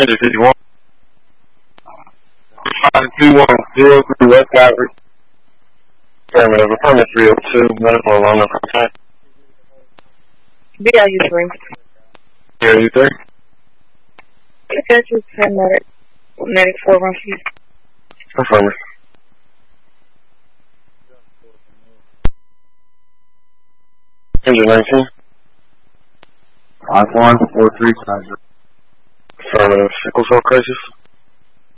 Engine 51. 52103 West Calvary. Affirmative. Affirmative 302. Medical along the contact. BIU3. BIU3. Attach to paramedic. Medic 413. Affirmative. Engine 19. 5143. Affirmative. Sickle cell crisis.